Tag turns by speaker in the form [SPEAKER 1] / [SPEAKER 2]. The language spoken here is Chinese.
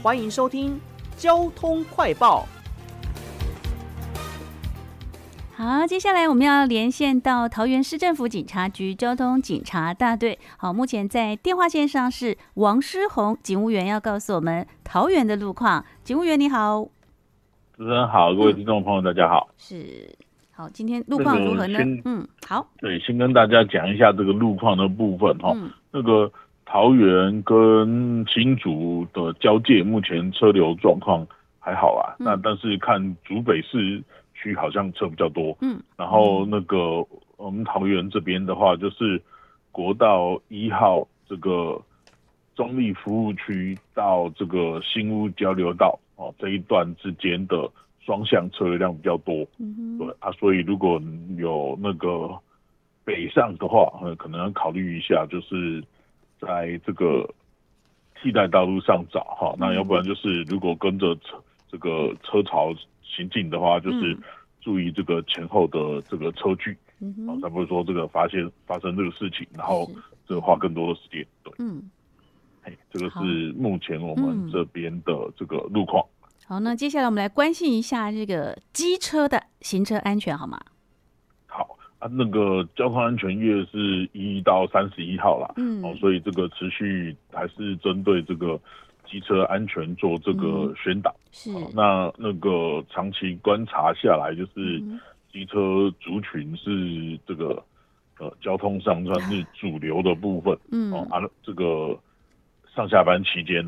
[SPEAKER 1] 欢迎收听交通快报。
[SPEAKER 2] 好，接下来我们要连线到桃园市政府警察局交通警察大队。好，目前在电话线上是王诗宏警务员，要告诉我们桃园的路况。警务员你好。
[SPEAKER 3] 主持人好，各位听众朋友大家好。
[SPEAKER 2] 是，好，今天路况如何呢？好，
[SPEAKER 3] 对，先跟大家讲一下这个路况的部分哈。那个桃园跟新竹的交界，目前车流状况还好啊。但是看竹北市区好像车比较多。然后那个我们桃园这边的话，就是国道1号这个中立服务区到这个新屋交流道这一段之间的双向车流量比较多。对啊，所以如果有那个北上的话，可能要考虑一下，就是在这个替代道路上找哈。那要不然就是如果跟着这个车潮行进的话，就是注意这个前后的这个车距，才不会说这个发生这个事情，然后这个花更多的时间。对，这个是目前我们这边的这个路况。
[SPEAKER 2] 好，那接下来我们来关心一下这个机车的行车安全，好吗？
[SPEAKER 3] 好啊，那个交通安全月是1到31号啦，所以这个持续还是针对这个机车安全做这个宣导。是，那个长期观察下来，就是机车族群是这个交通上算是主流的部分。这个上下班期间